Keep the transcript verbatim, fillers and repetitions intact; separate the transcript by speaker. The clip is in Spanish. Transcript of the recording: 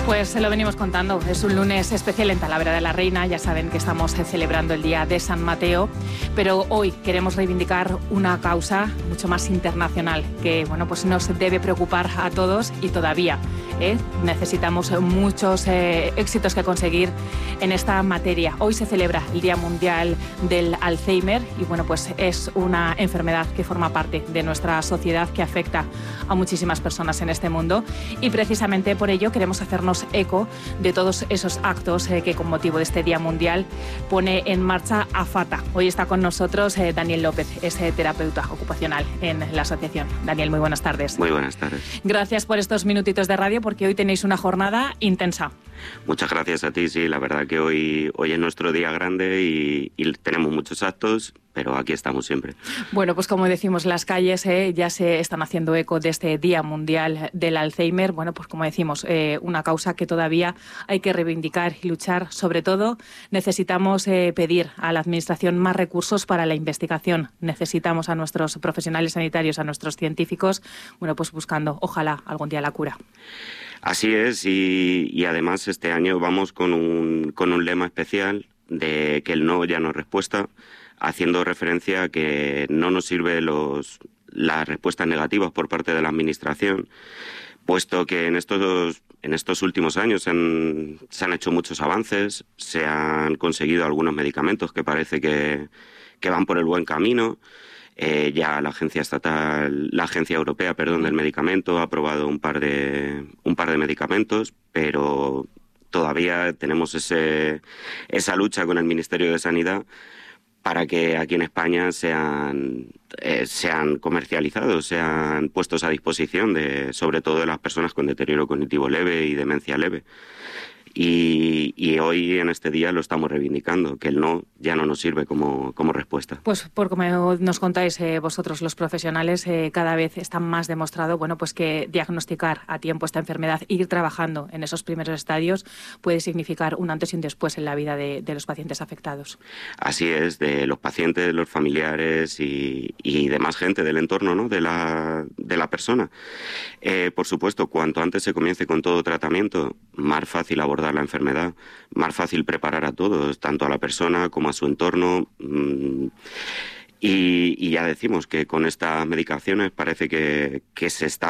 Speaker 1: Pues se lo venimos contando, es un lunes especial en Talavera de la Reina, ya saben que estamos celebrando el Día de San Mateo, pero hoy queremos reivindicar una causa mucho más internacional que, bueno, pues nos debe preocupar a todos y todavía ¿eh? necesitamos muchos eh, éxitos que conseguir en esta materia. Hoy se celebra el Día Mundial del Alzheimer y, bueno, pues es una enfermedad que forma parte de nuestra sociedad, que afecta a muchísimas personas en este mundo y precisamente por ello queremos hacernos eco de todos esos actos eh, que con motivo de este Día Mundial pone en marcha AFATA. Hoy está con nosotros eh, Daniel López, es eh, terapeuta ocupacional en la asociación. Daniel, muy buenas tardes.
Speaker 2: Muy buenas tardes.
Speaker 1: Gracias por estos minutitos de radio porque hoy tenéis una jornada intensa.
Speaker 2: Muchas gracias a ti, sí, la verdad que hoy, hoy es nuestro día grande y, y tenemos muchos actos, pero aquí estamos siempre.
Speaker 1: Bueno, pues como decimos, las calles eh, ya se están haciendo eco de este Día Mundial del Alzheimer. Bueno, pues como decimos, eh, una causa que todavía hay que reivindicar y luchar. Sobre todo, necesitamos eh, pedir a la Administración más recursos para la investigación. Necesitamos a nuestros profesionales sanitarios, a nuestros científicos, bueno, pues buscando, ojalá, algún día la cura.
Speaker 2: Así es, y, y además este año vamos con un, con un lema especial de que el no ya no es respuesta, haciendo referencia a que no nos sirven los, las respuestas negativas por parte de la Administración, puesto que en estos, en estos últimos años se han, se han hecho muchos avances, se han conseguido algunos medicamentos que parece que, que van por el buen camino. Eh, ya la agencia estatal, la agencia europea, perdón, del medicamento ha aprobado un par de un par de medicamentos, pero todavía tenemos ese esa lucha con el Ministerio de Sanidad para que aquí en España sean eh, sean comercializados, sean puestos a disposición de, sobre todo de las personas con deterioro cognitivo leve y demencia leve. Y, y hoy en este día lo estamos reivindicando, que el no ya no nos sirve como, como respuesta.
Speaker 1: Pues por como nos contáis eh, vosotros los profesionales, eh, cada vez está más demostrado, bueno, pues que diagnosticar a tiempo esta enfermedad e ir trabajando en esos primeros estadios puede significar un antes y un después en la vida de, de los pacientes afectados.
Speaker 2: Así es, de los pacientes, los familiares y, y demás gente del entorno, ¿no?, de la, de la persona. Eh, por supuesto, cuanto antes se comience con todo tratamiento, más fácil abordar la enfermedad, más fácil preparar a todos, tanto a la persona como a su entorno. Mmm, y, y ya decimos que con estas medicaciones parece que, que se está